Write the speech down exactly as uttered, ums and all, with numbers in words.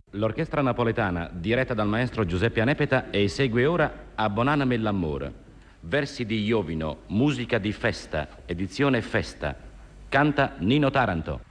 L'orchestra napoletana, diretta dal maestro Giuseppe Anepeta, esegue ora A Bonaname l'amore. Versi di Iovino, musica di Festa, edizione Festa. Canta Nino Taranto.